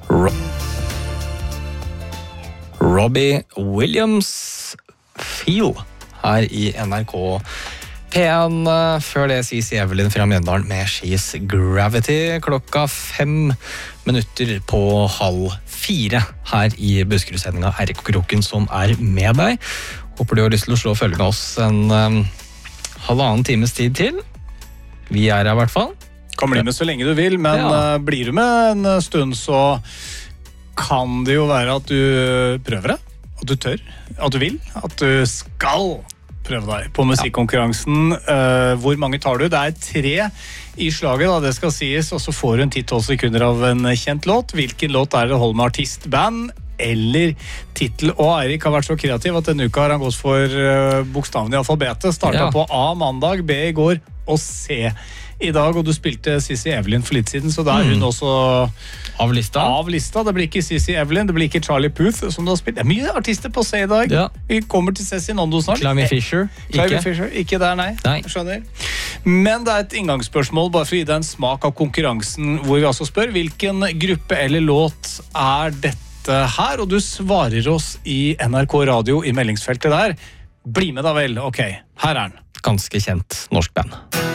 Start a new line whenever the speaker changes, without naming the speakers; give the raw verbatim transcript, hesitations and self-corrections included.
Ro- Robbie Williams Feel her i N R K P en. Før det C C Evelyn fra Mjøndalen med She's Gravity. Klokka fem minutter på halv fire her i Buskerud-sendinga R K Kroken som er med deg. Håper du har lyst til å slå følge med oss en um, halvannen times tid til. Vi er her i hvert fall.
Kan bli med så lenge du vil, men ja. uh, blir du med en stund så kan det jo være at du prøver det, at du tør, at du vil, at du skal prøve deg på musikkonkurransen. Uh, hvor mange tar du? Det er tre i slaget, da, det skal sies, og så får du en ti til tolv sekunder av en kjent låt. Hvilken låt er det holder med artist, band eller titel? Og Eirik har vært så kreativ at denne uka har han gått for uh, bokstavene i alfabetet. Startet ja. På A mandag, B i går og C i dag, og du spilte C C Evelyn for litt siden, så da er hun mm. også
av lista.
av lista. Det blir ikke C C Evelyn, det blir ikke Charlie Puth som du har spilt. Det er mye artister på C i dag.
Ja.
Vi kommer til Cezinando snart.
Climby Fisher.
Climby Fisher, ikke der, nei.
nei.
Jeg skjønner. Men det er et inngangsspørsmål, bare for å gi deg en smak av konkurransen, hvor vi altså spør hvilken gruppe eller låt er dette her, og du svarer oss i N R K Radio i meldingsfeltet der. Bli med da vel. Ok, her er den.
Ganske kjent norsk band.